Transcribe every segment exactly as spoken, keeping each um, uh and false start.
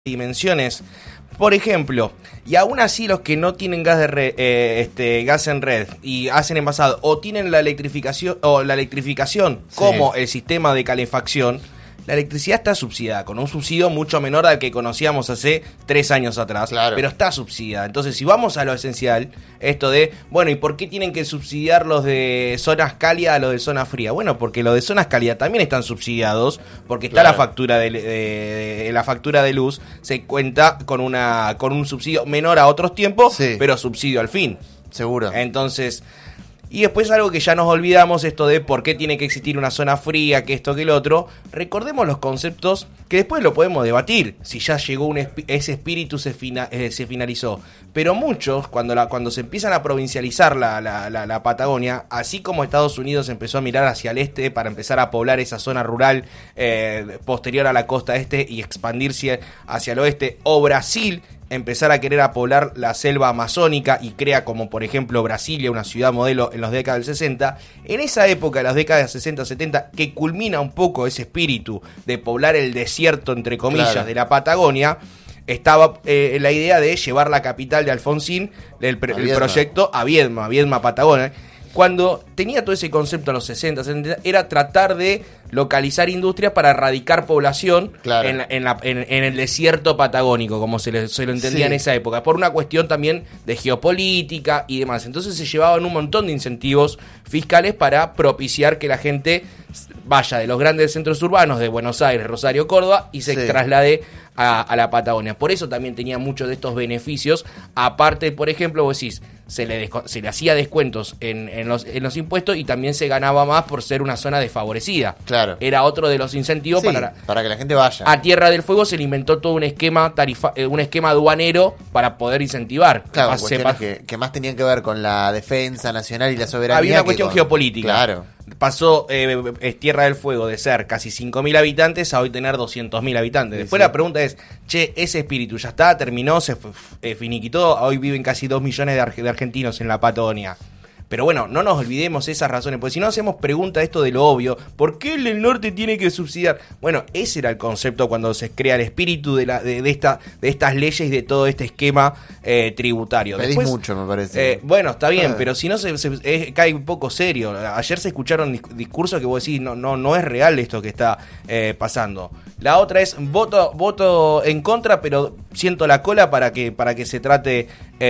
dimensiones. Por ejemplo, y aún así los que no tienen gas de red, eh, este, gas en red y hacen envasado o tienen la electrificación o la electrificación sí. como el sistema de calefacción, la electricidad está subsidiada, con un subsidio mucho menor al que conocíamos hace tres años atrás, claro. pero está subsidiada. Entonces, si vamos a lo esencial, esto de, bueno, ¿y por qué tienen que subsidiar los de zonas cálidas a los de zona fría? Bueno, porque los de zonas cálidas también están subsidiados, porque está claro. la factura de, de, de la factura de luz, se cuenta con una con un subsidio menor a otros tiempos, sí. pero subsidio al fin. Seguro. Entonces... Y después algo que ya nos olvidamos, esto de por qué tiene que existir una zona fría, que esto, que el otro. Recordemos los conceptos que después lo podemos debatir, si ya llegó un esp- ese espíritu se, fina- eh, se finalizó. Pero muchos, cuando la, cuando se empiezan a provincializar la, la, la, la Patagonia, así como Estados Unidos empezó a mirar hacia el este para empezar a poblar esa zona rural eh, posterior a la costa este y expandirse hacia el oeste, o Brasil empezar a querer a poblar la selva amazónica y crea como por ejemplo Brasilia, una ciudad modelo en las décadas del sesenta, en esa época de las décadas sesenta setenta, que culmina un poco ese espíritu de poblar el desierto entre comillas claro. de la Patagonia, estaba eh, la idea de llevar la capital de Alfonsín, el, el proyecto a Viedma, Viedma Patagonia. Cuando tenía todo ese concepto en los sesenta, setenta, era tratar de localizar industrias para erradicar población claro. en, en, la, en, en el desierto patagónico, como se, le, se lo entendía sí. en esa época, por una cuestión también de geopolítica y demás. Entonces se llevaban un montón de incentivos fiscales para propiciar que la gente vaya de los grandes centros urbanos de Buenos Aires, Rosario, Córdoba y se sí. traslade a, a la Patagonia. Por eso también tenía muchos de estos beneficios. Aparte, por ejemplo, vos decís, se le, desco- se le hacía descuentos en, en, los, en los impuestos y también se ganaba más por ser una zona desfavorecida. Claro. Era otro de los incentivos sí, para, para que la gente vaya. A Tierra del Fuego se le inventó todo un esquema tarifa, eh, un esquema aduanero para poder incentivar. Claro, Pas- cuestiones pas- que, que más tenían que ver con la defensa nacional y la soberanía. Había una cuestión con... geopolítica. Claro. Pasó eh, es Tierra del Fuego de ser casi cinco mil habitantes a hoy tener doscientos mil habitantes. Después sí, sí. la pregunta es, che, ese espíritu ya está, terminó, se f- eh, finiquitó, hoy viven casi dos millones de, ar- de argentinos en la Patagonia. Pero bueno, no nos olvidemos esas razones, porque si no hacemos pregunta esto de lo obvio, ¿por qué el del norte tiene que subsidiar? Bueno, ese era el concepto cuando se crea el espíritu de, la, de, de, esta, de estas leyes y de todo este esquema eh, tributario. Pedís Después, mucho, me parece. Eh, bueno, está bien, ah. pero si no se, se eh, cae un poco serio. Ayer se escucharon dis- discursos que vos decís, no, no, no es real esto que está eh, pasando. La otra es voto, voto en contra, pero siento la cola para que, para que se trate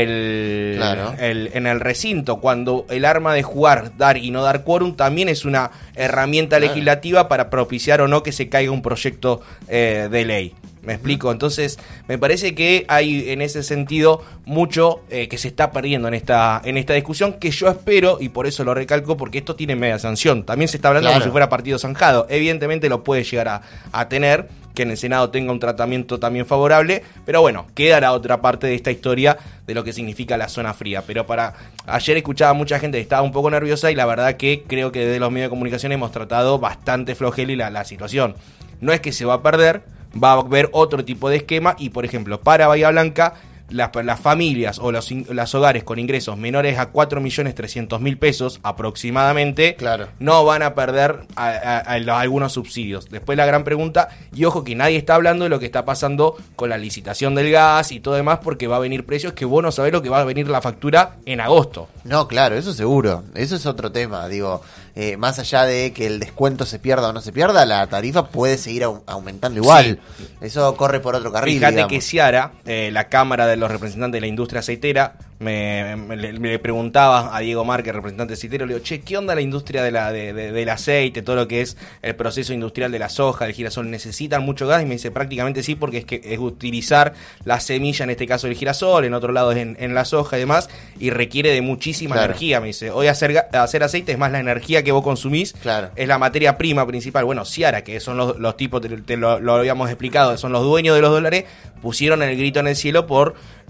el, claro. el en el recinto, cuando el arma de jugar, dar y no dar quórum también es una herramienta claro. legislativa para propiciar o no que se caiga un proyecto eh, de ley. ¿Me explico? Entonces, me parece que hay en ese sentido mucho eh, que se está perdiendo en esta en esta discusión, que yo espero, y por eso lo recalco, porque esto tiene media sanción. También se está hablando claro. como si fuera partido zanjado. Evidentemente lo puede llegar a, a tener, que en el Senado tenga un tratamiento también favorable, pero bueno, queda la otra parte de esta historia de lo que significa la zona fría. Pero para ayer escuchaba a mucha gente que estaba un poco nerviosa y la verdad que creo que desde los medios de comunicación hemos tratado bastante flojel y la, la situación. No es que se va a perder, va a haber otro tipo de esquema y, por ejemplo, para Bahía Blanca, las, las familias o los, los hogares con ingresos menores a cuatro millones trescientos mil pesos aproximadamente claro. no van a perder a, a, a, a algunos subsidios. Después la gran pregunta, y ojo que nadie está hablando de lo que está pasando con la licitación del gas y todo demás, porque va a venir precios que vos no sabés lo que va a venir la factura en agosto. No, claro, eso seguro, eso es otro tema, digo, eh, más allá de que el descuento se pierda o no se pierda, la tarifa puede seguir au- aumentando igual, sí. eso corre por otro carril. Fíjate digamos. que Ciara, eh, la Cámara de los Representantes de la Industria Aceitera, me, me, le, me preguntaba a Diego Márquez, representante aceitero, le digo, che, ¿qué onda la industria de la, de, de, del aceite, todo lo que es el proceso industrial de la soja, del girasol? ¿Necesitan mucho gas? Y me dice, prácticamente sí, porque es que es utilizar la semilla, en este caso el girasol, en otro lado es en, en la soja y demás, y requiere de muchísima claro. energía, me dice. Hoy hacer, hacer aceite es más la energía que vos consumís, claro. es la materia prima principal. Bueno, Ciara, que son los, los tipos, te, te lo, lo habíamos explicado, son los dueños de los dólares, pusieron el grito en el cielo por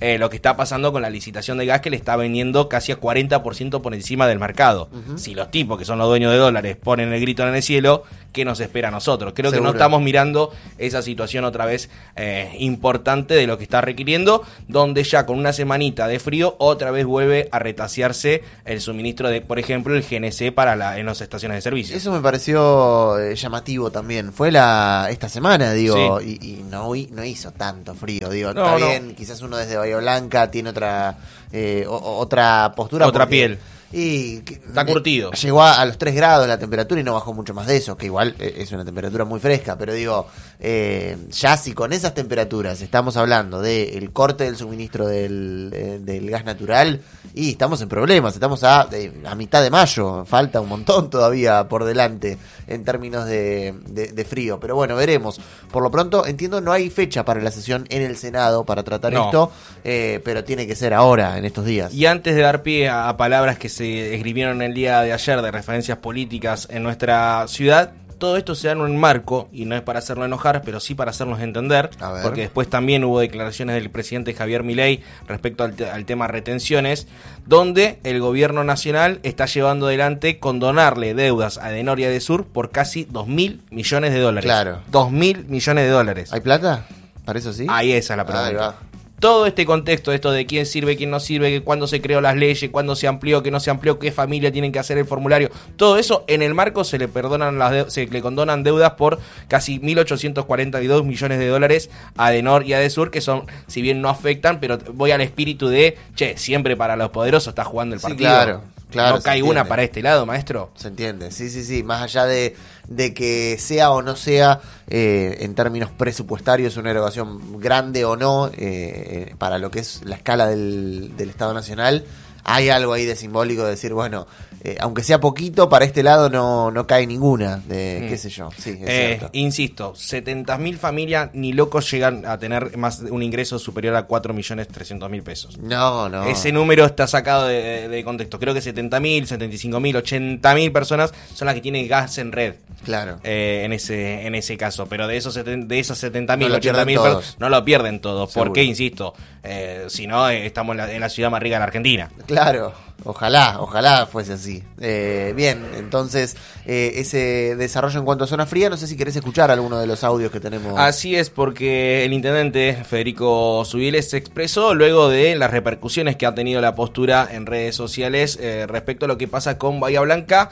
eh, lo que está pasando con la licitación de gas, que le está vendiendo casi a cuarenta por ciento por encima del mercado. Uh-huh. Si los tipos que son los dueños de dólares ponen el grito en el cielo, ¿qué nos espera a nosotros? Creo Seguro. que no estamos mirando esa situación otra vez eh, importante de lo que está requiriendo, donde ya con una semanita de frío otra vez vuelve a retasearse el suministro de, por ejemplo, el G N C para la, en las estaciones de servicio. Eso me pareció eh, llamativo también. Fue la esta semana, digo, sí. y, y no, no hizo tanto frío, digo. No, está bien, no. Quizás uno desde Bahía Blanca tiene otra eh, o, otra postura. Otra porque, piel. Y está curtido. Llegó a, a los tres grados la temperatura y no bajó mucho más de eso, que igual es una temperatura muy fresca, pero digo, eh, ya si con esas temperaturas estamos hablando del corte del suministro del, eh, del gas natural, y estamos en problemas, estamos a, de, a mitad de mayo, falta un montón todavía por delante en términos de, de, de frío, pero bueno, veremos. Por lo pronto, entiendo, no hay fecha para la sesión en el Senado para tratar no. esto, eh, pero tiene que ser ahora, en estos días. Y antes de dar pie a, a palabras que se se escribieron el día de ayer de referencias políticas en nuestra ciudad, todo esto se da en un marco, y no es para hacerlo enojar, pero sí para hacernos entender, porque después también hubo declaraciones del presidente Javier Milei respecto al, te- al tema retenciones, donde el gobierno nacional está llevando adelante condonarle deudas a Edenor y a Edesur por casi dos mil millones de dólares. Claro. dos mil millones de dólares. ¿Hay plata? ¿Para eso sí? Ahí esa es la pregunta. Ahí va. Todo este contexto, esto de quién sirve, quién no sirve, cuándo se creó las leyes, cuándo se amplió, qué no se amplió, qué familia tienen que hacer el formulario, todo eso en el marco se le perdonan las de- se le condonan deudas por casi mil ochocientos cuarenta y dos millones de dólares a Edenor y a Edesur, que son, si bien no afectan, pero voy al espíritu de, che, siempre para los poderosos está jugando el partido. Sí, claro. Claro, no cae una para este lado, maestro. Se entiende, sí, sí, sí. Más allá de, de que sea o no sea, eh, en términos presupuestarios, una erogación grande o no, eh, para lo que es la escala del, del Estado Nacional, hay algo ahí de simbólico de decir, bueno, eh, aunque sea poquito, para este lado no, no cae ninguna, de mm. qué sé yo. Sí, es eh, cierto. Insisto, setenta mil familias ni locos llegan a tener más un ingreso superior a cuatro millones trescientos mil pesos. No, no. Ese número está sacado de, de, de contexto. Creo que setenta mil, setenta y cinco mil, ochenta mil personas son las que tienen gas en red. Claro. Eh, en ese en ese caso. Pero de esos de esos setenta mil, no ochenta mil no lo pierden todos. Seguro. Porque, insisto, eh, si no, eh, estamos en la, en la ciudad más rica de la Argentina. Claro. Ojalá, ojalá fuese así. Eh, bien, entonces, eh, ese desarrollo en cuanto a zona fría, no sé si querés escuchar alguno de los audios que tenemos. Así es, porque el intendente Federico Zubiles se expresó luego de las repercusiones que ha tenido la postura en redes sociales eh, respecto a lo que pasa con Bahía Blanca,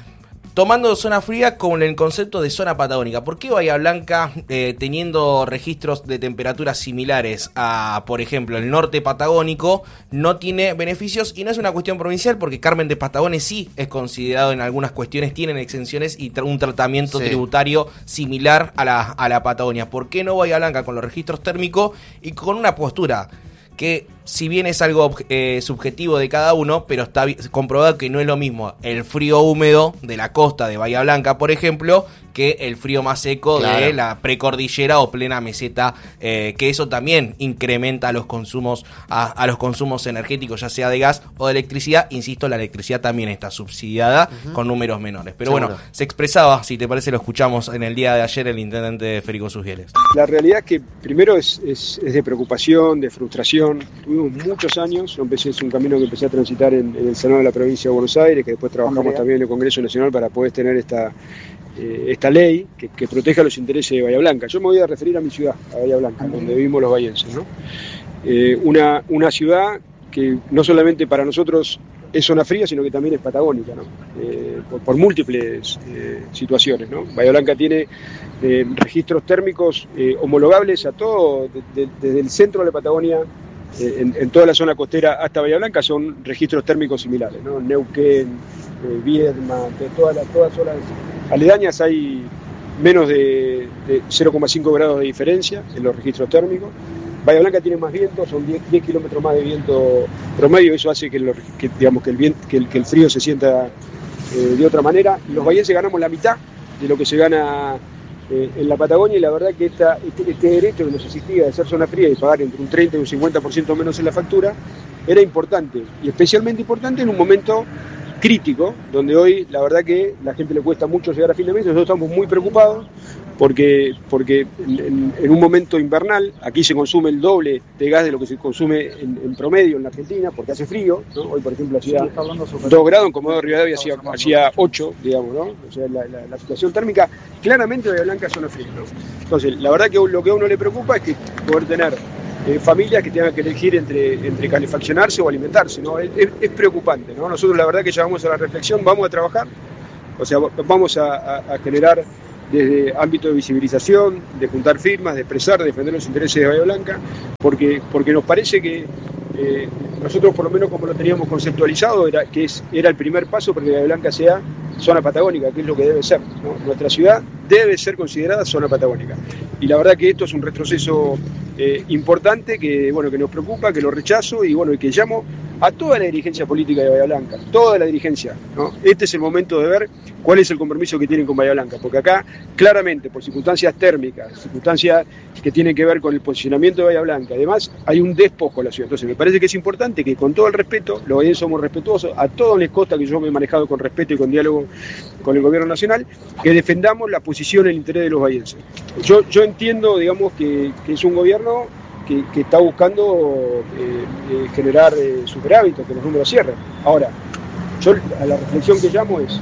tomando zona fría con el concepto de zona patagónica. ¿Por qué Bahía Blanca, eh, teniendo registros de temperaturas similares a, por ejemplo, el norte patagónico, no tiene beneficios? Y no es una cuestión provincial, porque Carmen de Patagones sí es considerado en algunas cuestiones, tienen exenciones y tra- un tratamiento sí. tributario similar a la, a la Patagonia. ¿Por qué no Bahía Blanca con los registros térmicos y con una postura que, si bien es algo eh, subjetivo de cada uno, pero está comprobado que no es lo mismo el frío húmedo de la costa de Bahía Blanca, por ejemplo, que el frío más seco claro. de la precordillera o plena meseta, eh, que eso también incrementa los consumos a, a los consumos energéticos, ya sea de gas o de electricidad. Insisto, la electricidad también está subsidiada uh-huh. con números menores. Pero Seguro. bueno, se expresaba, si te parece lo escuchamos en el día de ayer, el intendente Federico Zubiles. La realidad es que primero es, es, es de preocupación, de frustración. Tuvimos muchos años, yo empecé, es un camino que empecé a transitar en, en el Senado de la Provincia de Buenos Aires, que después trabajamos Andrea. también en el Congreso Nacional para poder tener esta, eh, esta ley que, que proteja los intereses de Bahía Blanca. Yo me voy a referir a mi ciudad, a Bahía Blanca, uh-huh. donde vivimos los bahienses, ¿no? Eh, una, una ciudad que no solamente para nosotros es zona fría, sino que también es patagónica, ¿no? Eh, por, por múltiples eh, situaciones, ¿no? Bahía Blanca tiene eh, registros térmicos eh, homologables a todo, de, de, desde el centro de la Patagonia, eh, en, en toda la zona costera hasta Bahía Blanca, son registros térmicos similares, ¿no? Neuquén, eh, Viedma, de todas las todas zonas aledañas hay menos de, de cero coma cinco grados de diferencia en los registros térmicos. Bahía Blanca tiene más viento, son diez, diez kilómetros más de viento promedio, eso hace que, lo, que, digamos, que, el, viento, que, el, que el frío se sienta eh, de otra manera. Los bahienses ganamos la mitad de lo que se gana eh, en la Patagonia, y la verdad que esta, este, este derecho que nos existía de ser zona fría y pagar entre un treinta y un cincuenta por ciento menos en la factura era importante, y especialmente importante en un momento crítico, donde hoy la verdad que la gente le cuesta mucho llegar a fin de mes. Nosotros estamos muy preocupados porque, porque en, en un momento invernal aquí se consume el doble de gas de lo que se consume en, en promedio en la Argentina, porque hace frío, ¿no? Hoy, por ejemplo, hacía dos grados, en Comodoro Rivadavia hacía, hacía ocho, digamos, ¿no? O sea, la, la, la situación térmica, claramente Bahía Blanca es zona fría, ¿no? Entonces, la verdad que lo que a uno le preocupa es que poder tener eh, familias que tengan que elegir entre, entre calefaccionarse o alimentarse, ¿no? Es, es, es preocupante, ¿no? Nosotros la verdad que llevamos a la reflexión, vamos a trabajar, o sea, vamos a, a, a generar desde ámbito de visibilización, de juntar firmas, de expresar, de defender los intereses de Bahía Blanca, porque, porque nos parece que eh, nosotros, por lo menos como lo teníamos conceptualizado, era que es, era el primer paso para que Bahía Blanca sea zona patagónica, que es lo que debe ser, ¿no? Nuestra ciudad debe ser considerada zona patagónica. Y la verdad que esto es un retroceso eh, importante que, bueno, que nos preocupa, que lo rechazo y, bueno, y que llamo a toda la dirigencia política de Bahía Blanca, toda la dirigencia, ¿no? Este es el momento de ver cuál es el compromiso que tienen con Bahía Blanca, porque acá, claramente, por circunstancias térmicas, circunstancias que tienen que ver con el posicionamiento de Bahía Blanca, además, hay un despojo a la ciudad. Entonces, me parece que es importante que, con todo el respeto, los bahienses somos respetuosos, a todos les consta que yo me he manejado con respeto y con diálogo con el gobierno nacional, que defendamos la posición y el interés de los bahienses. Yo, yo entiendo, digamos, que, que es un gobierno Que, que está buscando eh, eh, generar eh, superávit, que los números cierren. Ahora, yo a la reflexión que llamo es,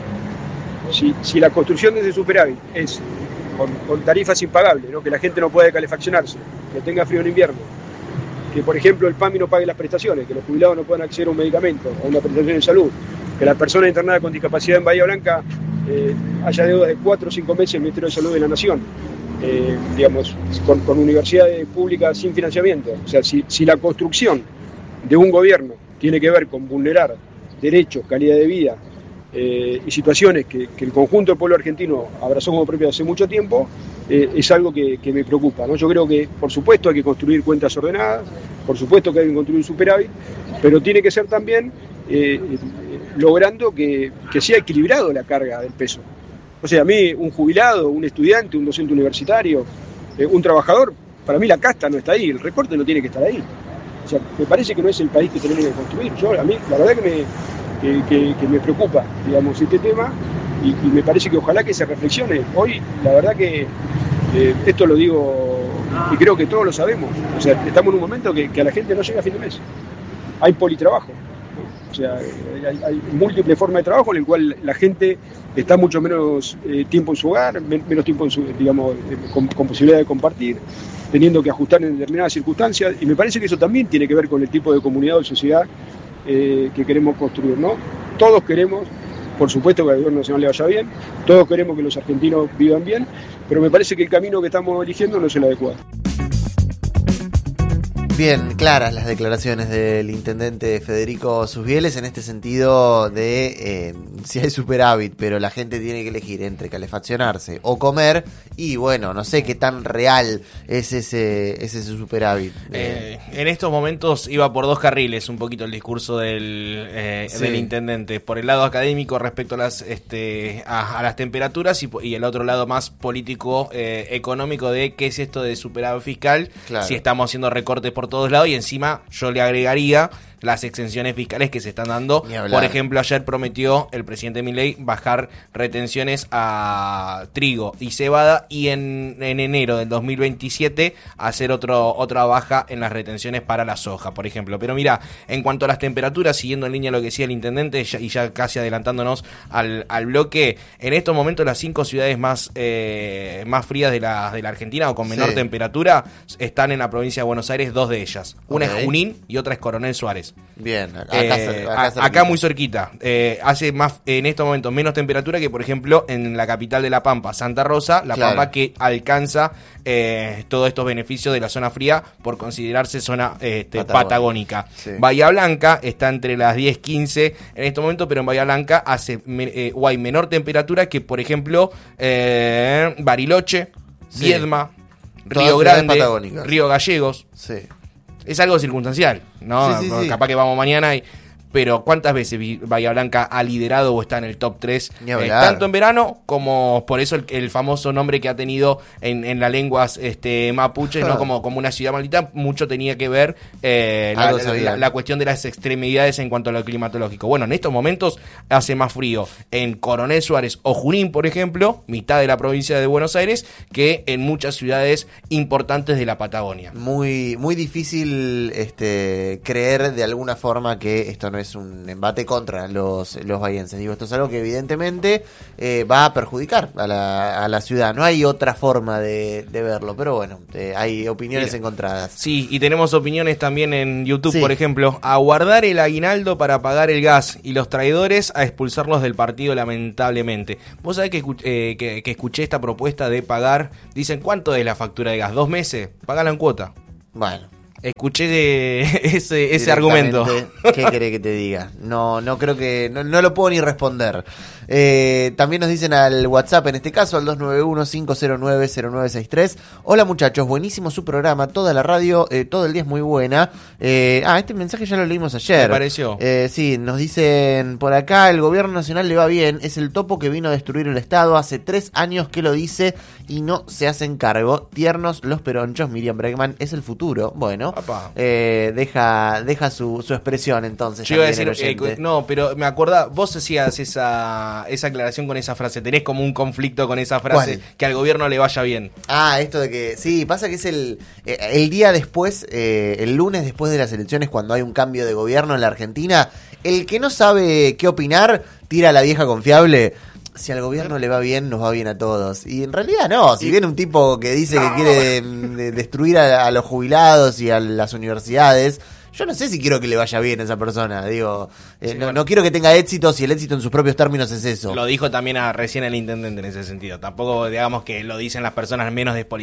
si, si la construcción de ese superávit es con, con tarifas impagables, ¿no? Que la gente no puede calefaccionarse, que tenga frío en invierno, que por ejemplo el PAMI no pague las prestaciones, que los jubilados no puedan acceder a un medicamento, a una prestación de salud, que la persona internada con discapacidad en Bahía Blanca eh, haya deudas de cuatro o cinco meses en el Ministerio de Salud de la Nación. Eh, digamos, con, con universidades públicas sin financiamiento. O sea, si, si la construcción de un gobierno tiene que ver con vulnerar derechos, calidad de vida eh, y situaciones que, que el conjunto del pueblo argentino abrazó como propio hace mucho tiempo, eh, es algo que, que me preocupa, ¿no? Yo creo que, por supuesto, hay que construir cuentas ordenadas, por supuesto que hay que construir superávit, pero tiene que ser también eh, eh, logrando que, que sea equilibrado la carga del peso. O sea, a mí, un jubilado, un estudiante, un docente universitario, eh, un trabajador, para mí la casta no está ahí, el recorte no tiene que estar ahí. O sea, me parece que no es el país que tenemos que construir. Yo, a mí, la verdad que me, que, que, que me preocupa, digamos, este tema, y, y me parece que ojalá que se reflexione. Hoy, la verdad que, eh, esto lo digo, y creo que todos lo sabemos, o sea, estamos en un momento que, que a la gente no llega a fin de mes. Hay politrabajo. O sea, hay, hay múltiples formas de trabajo en el cual la gente está mucho menos eh, tiempo en su hogar, men- menos tiempo en su, digamos, eh, con, con posibilidad de compartir, teniendo que ajustar en determinadas circunstancias, y me parece que eso también tiene que ver con el tipo de comunidad o de sociedad eh, que queremos construir, ¿no? Todos queremos, por supuesto, que al gobierno nacional le vaya bien, todos queremos que los argentinos vivan bien, pero me parece que el camino que estamos eligiendo no es el adecuado. Bien, claras las declaraciones del intendente Federico Susbieles en este sentido de eh, si hay superávit, pero la gente tiene que elegir entre calefaccionarse o comer, y bueno, no sé qué tan real es ese, es ese superávit. Eh, en estos momentos iba por dos carriles un poquito el discurso del, eh, sí. del intendente, por el lado académico respecto a las este a, a las temperaturas y, y el otro lado más político eh, económico de qué es esto de superávit fiscal, Claro. si estamos haciendo recortes por todos lados, y encima yo le agregaría las exenciones fiscales que se están dando. Por ejemplo, ayer prometió el presidente Milei bajar retenciones a trigo y cebada, y en, en enero del dos mil veintisiete hacer otro, otra baja en las retenciones para la soja, por ejemplo. Pero mira, en cuanto a las temperaturas, siguiendo en línea lo que decía el intendente, ya, y ya casi adelantándonos al, al bloque, en estos momentos las cinco ciudades más, eh, más frías de la, de la Argentina o con menor Sí. temperatura están en la provincia de Buenos Aires, dos de ellas. Una Okay. es Junín y otra es Coronel Suárez. Bien, acá, Eh, acá, a- cerquita. acá muy cerquita. Eh, hace más en estos momentos menos temperatura que, por ejemplo, en la capital de La Pampa, Santa Rosa, La Claro. Pampa que alcanza eh, todos estos beneficios de la zona fría por considerarse zona eh, este, Patagónica. patagónica. Sí. Bahía Blanca está entre las diez quince en este momento, pero en Bahía Blanca hace me- eh, o hay menor temperatura que, por ejemplo, eh, Bariloche, Sí. Viedma, Todas Río ciudades Grande, patagónicas. Río Gallegos. Sí. Es algo circunstancial, ¿no? Sí, sí, sí. Capaz que vamos mañana y... pero ¿cuántas veces Bahía Blanca ha liderado o está en el top tres? Eh, tanto en verano como por eso el, el famoso nombre que ha tenido en, en las lenguas este, mapuches, ¿no? Como, como una ciudad maldita, mucho tenía que ver eh, la, la, la, la cuestión de las extremidades en cuanto a lo climatológico. Bueno, en estos momentos hace más frío en Coronel Suárez o Junín, por ejemplo, mitad de la provincia de Buenos Aires, que en muchas ciudades importantes de la Patagonia. Muy, muy difícil este, creer de alguna forma que esto no es un embate contra los, los bahienses. Digo, esto es algo que evidentemente eh, va a perjudicar a la, a la ciudad. No hay otra forma de, de verlo, pero bueno, eh, hay opiniones Mira, encontradas. Sí, y tenemos opiniones también en YouTube, sí. Por ejemplo, a guardar el aguinaldo para pagar el gas y los traidores a expulsarlos del partido lamentablemente. Vos sabés que, eh, que, que escuché esta propuesta de pagar, dicen, ¿cuánto es la factura de gas? ¿Dos meses? Págala en cuota. Bueno. Escuché de ese, ese argumento. ¿Qué querés que te diga? No, no creo que... No, no lo puedo ni responder. Eh, también nos dicen al WhatsApp, en este caso, al dos nueve uno, cinco cero nueve, cero nueve seis tres. Hola muchachos, buenísimo su programa. Toda la radio, eh, todo el día es muy buena. Eh, ah, este mensaje ya lo leímos ayer. Me pareció. Eh, sí, nos dicen por acá, el gobierno nacional le va bien. Es el topo que vino a destruir el Estado. Hace tres años que lo dice y no se hacen cargo. Tiernos los peronchos. Miriam Bregman es el futuro. Bueno. Eh, deja deja su, su expresión entonces. Yo iba a decir, eh, no, pero me acuerda, vos hacías esa, esa aclaración con esa frase, tenés como un conflicto con esa frase, ¿cuál? Que al gobierno le vaya bien. Ah, esto de que, sí, pasa que es el, el día después, eh, el lunes después de las elecciones, cuando hay un cambio de gobierno en la Argentina, el que no sabe qué opinar, tira a la vieja confiable. Si al gobierno le va bien, nos va bien a todos. Y en realidad no, si viene un tipo que dice que quiere de, destruir a, a los jubilados y a las universidades, yo no sé si quiero que le vaya bien a esa persona. Digo, eh, sí, no, bueno. no quiero que tenga éxito si el éxito en sus propios términos es eso. Lo dijo también a, recién el intendente en ese sentido. Tampoco digamos que lo dicen las personas menos despolitizadas.